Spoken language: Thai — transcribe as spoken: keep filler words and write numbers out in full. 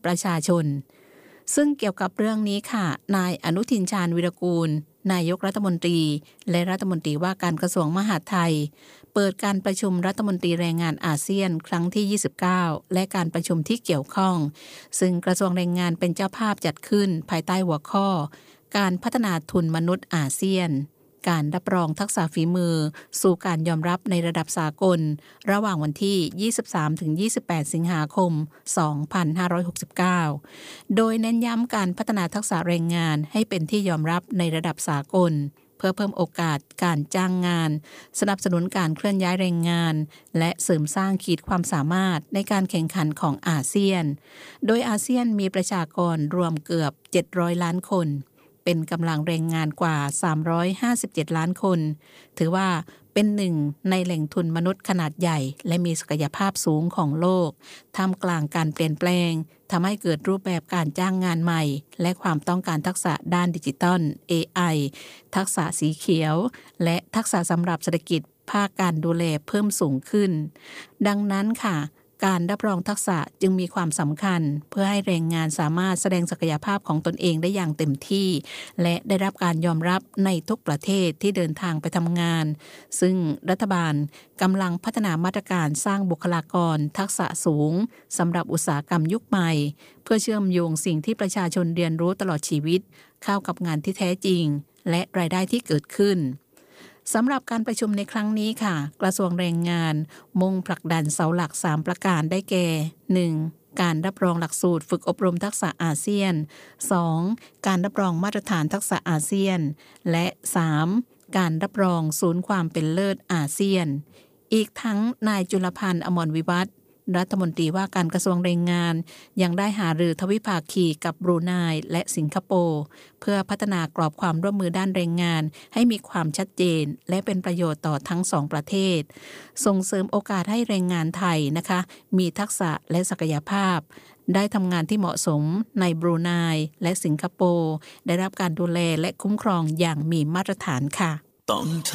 ประชาชนซึ่งเกี่ยวกับเรื่องนี้ค่ะนายอนุทินชาญวิรากูลนายกรัฐมนตรีและรัฐมนตรีว่าการกระทรวงมหาดไทยเปิดการประชุมรัฐมนตรีแรงงานอาเซียนครั้งที่ยี่สิบเก้าและการประชุมที่เกี่ยวข้องซึ่งกระทรวงแรงงานเป็นเจ้าภาพจัดขึ้นภายใต้หัวข้อการพัฒนาทุนมนุษย์อาเซียนการรับรองทักษะฝีมือสู่การยอมรับในระดับสากลระหว่างวันที่ ยี่สิบสามถึงยี่สิบแปด สิงหาคม สองพันห้าร้อยหกสิบเก้า โดยเน้นย้ำการพัฒนาทักษะแรงงานให้เป็นที่ยอมรับในระดับสากลเพื่อเพิ่มโอกาสการจ้างงานสนับสนุนการเคลื่อนย้ายแรงงานและเสริมสร้างขีดความสามารถในการแข่งขันของอาเซียนโดยอาเซียนมีประชากรรวมเกือบเจ็ดร้อยล้านคนเป็นกำลังแรงงานกว่าสามร้อยห้าสิบเจ็ดล้านคนถือว่าเป็นหนึ่งในแหล่งทุนมนุษย์ขนาดใหญ่และมีศักยภาพสูงของโลกท่ามกลางการเปลี่ยนแปลงทำให้เกิดรูปแบบการจ้างงานใหม่และความต้องการทักษะด้านดิจิทัล เอ ไอ ทักษะสีเขียวและทักษะสำหรับเศรษฐกิจภาคการดูแลเพิ่มสูงขึ้นดังนั้นค่ะการรับรองทักษะจึงมีความสำคัญเพื่อให้แรงงานสามารถแสดงศักยภาพของตนเองได้อย่างเต็มที่และได้รับการยอมรับในทุกประเทศที่เดินทางไปทำงานซึ่งรัฐบาลกำลังพัฒนามาตรการสร้างบุคลากรทักษะสูงสำหรับอุตสาหกรรมยุคใหม่เพื่อเชื่อมโยงสิ่งที่ประชาชนเรียนรู้ตลอดชีวิตเข้ากับงานที่แท้จริงและรายได้ที่เกิดขึ้นสำหรับการประชุมในครั้งนี้ค่ะกระทรวงแรงงานมุ่งผลักดันเสาหลักสามประการได้แก่ หนึ่ง การรับรองหลักสูตรฝึกอบรมทักษะอาเซียน สอง การรับรองมาตรฐานทักษะอาเซียนและ สาม การรับรองศูนย์ความเป็นเลิศอาเซียนอีกทั้งนายจุลพันธ์อมรวิวัฒน์รัฐมนตรีว่าการกระทรวงแรงงานยังได้หารือทวิภาคีกับบรูไนและสิงคโปร์เพื่อพัฒนากรอบความร่วมมือด้านแรงงานให้มีความชัดเจนและเป็นประโยชน์ต่อทั้งสองประเทศส่งเสริมโอกาสให้แรงงานไทยนะคะมีทักษะและศักยภาพได้ทำงานที่เหมาะสมในบรูไนและสิงคโปร์ได้รับการดูแลและคุ้มครองอย่างมีมาตรฐานค่ะ